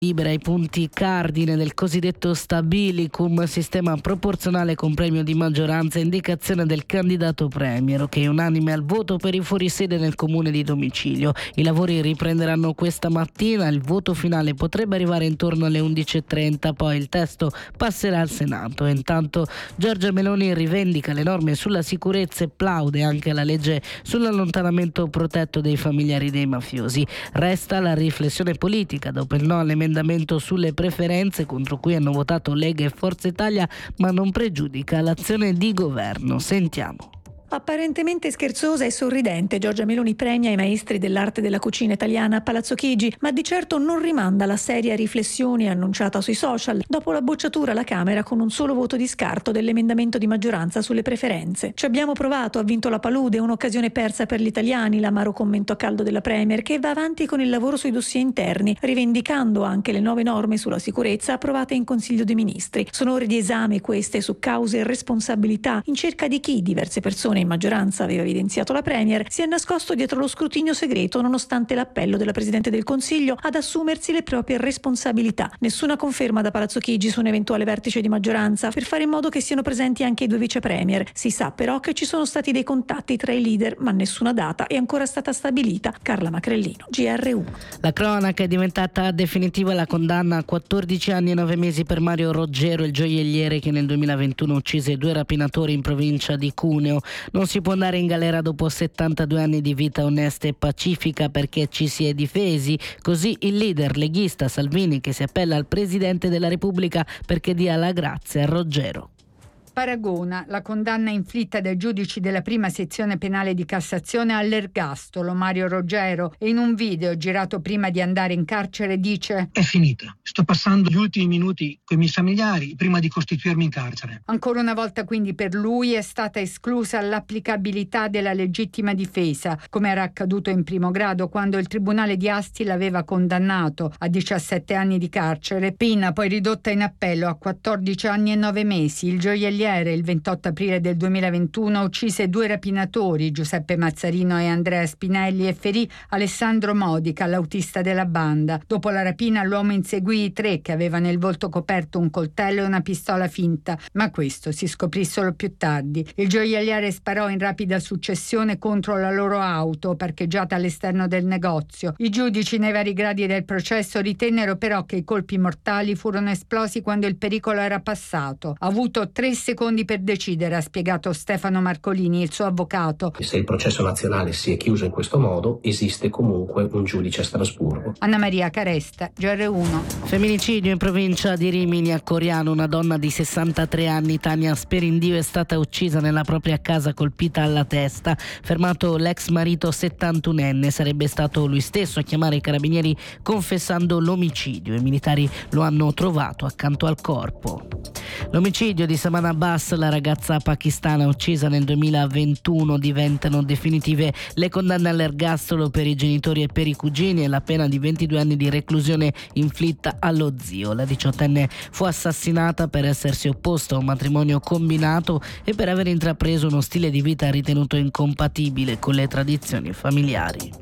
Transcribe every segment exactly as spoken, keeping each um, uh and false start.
Libera i punti cardine del cosiddetto stabilicum, sistema proporzionale con premio di maggioranza e indicazione del candidato premier, che è unanime al voto per i fuorisede nel comune di domicilio. I lavori riprenderanno questa mattina, il voto finale potrebbe arrivare intorno alle undici e trenta, poi il testo passerà al Senato. Intanto Giorgia Meloni rivendica le norme sulla sicurezza e plaude anche alla legge sull'allontanamento protetto dei familiari dei mafiosi. Resta la riflessione politica dopo il no all'emendamento sulle preferenze, contro cui hanno votato Lega e Forza Italia, ma non pregiudica l'azione di governo. Sentiamo. Apparentemente scherzosa e sorridente, Giorgia Meloni premia i maestri dell'arte della cucina italiana a Palazzo Chigi, ma di certo non rimanda la seria riflessione annunciata sui social dopo la bocciatura alla Camera con un solo voto di scarto dell'emendamento di maggioranza sulle preferenze. Ci abbiamo provato, ha vinto la palude, un'occasione persa per gli italiani, l'amaro commento a caldo della Premier, che va avanti con il lavoro sui dossier interni, rivendicando anche le nuove norme sulla sicurezza approvate in Consiglio dei Ministri. Sono ore di esame queste su cause e responsabilità, in cerca di chi diverse persone in maggioranza, aveva evidenziato la Premier, si è nascosto dietro lo scrutinio segreto nonostante l'appello della Presidente del Consiglio ad assumersi le proprie responsabilità. Nessuna conferma da Palazzo Chigi su un eventuale vertice di maggioranza per fare in modo che siano presenti anche i due vice premier. Si sa però che ci sono stati dei contatti tra i leader, ma nessuna data è ancora stata stabilita. Carla Macrellino, G R uno. La cronaca è diventata definitiva la condanna a quattordici anni e nove mesi per Mario Roggero, il gioielliere che nel duemilaventuno uccise due rapinatori in provincia di Cuneo. Non si può andare in galera dopo settantadue anni di vita onesta e pacifica perché ci si è difesi. Così il leader leghista Salvini, che si appella al Presidente della Repubblica perché dia la grazia a Roggero. Paragona la condanna inflitta dai giudici della prima sezione penale di Cassazione all'ergastolo Mario Roggero, e in un video girato prima di andare in carcere dice: è finita, sto passando gli ultimi minuti con i miei familiari prima di costituirmi in carcere. Ancora una volta quindi per lui è stata esclusa l'applicabilità della legittima difesa, come era accaduto in primo grado quando il tribunale di Asti l'aveva condannato a diciassette anni di carcere, pena poi ridotta in appello a quattordici anni e nove mesi. Il gioielliere il ventotto aprile del duemilaventuno uccise due rapinatori, Giuseppe Mazzarino e Andrea Spinelli, e ferì Alessandro Modica, l'autista della banda. Dopo la rapina l'uomo inseguì i tre che avevano il volto coperto un coltello e una pistola finta, ma questo si scoprì solo più tardi. Il gioielliere sparò in rapida successione contro la loro auto parcheggiata all'esterno del negozio. I giudici nei vari gradi del processo ritennero però che i colpi mortali furono esplosi quando il pericolo era passato. Ha avuto tre secondi per decidere, ha spiegato Stefano Marcolini, il suo avvocato. Se il processo nazionale si è chiuso in questo modo, esiste comunque un giudice a Strasburgo. Anna Maria Caresta, G R uno. Femminicidio in provincia di Rimini a Coriano. Una donna di sessantatré anni, Tania Sperindio, è stata uccisa nella propria casa, colpita alla testa. Fermato l'ex marito settantunenne, sarebbe stato lui stesso a chiamare i carabinieri confessando l'omicidio. I militari lo hanno trovato accanto al corpo. L'omicidio di Saman Abbas, la ragazza pakistana uccisa nel duemilaventuno, diventano definitive le condanne all'ergastolo per i genitori e per i cugini e la pena di ventidue anni di reclusione inflitta allo zio. La diciottenne fu assassinata per essersi opposta a un matrimonio combinato e per aver intrapreso uno stile di vita ritenuto incompatibile con le tradizioni familiari.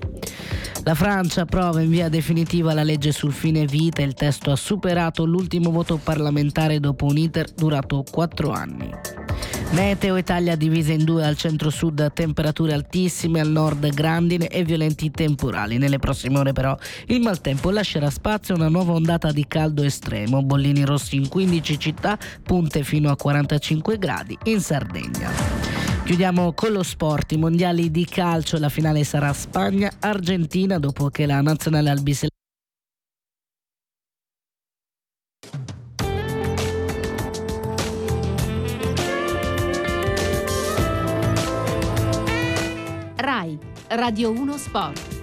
La Francia approva in via definitiva la legge sul fine vita. Il testo ha superato l'ultimo voto parlamentare dopo un iter durato quattro anni. Meteo Italia divisa in due: al centro-sud temperature altissime, al nord grandine e violenti temporali. Nelle prossime ore però il maltempo lascerà spazio a una nuova ondata di caldo estremo. Bollini rossi in quindici città, punte fino a quarantacinque gradi in Sardegna. Chiudiamo con lo sport, i mondiali di calcio. La finale sarà Spagna-Argentina dopo che la nazionale albiceleste Rai Radio uno Sport.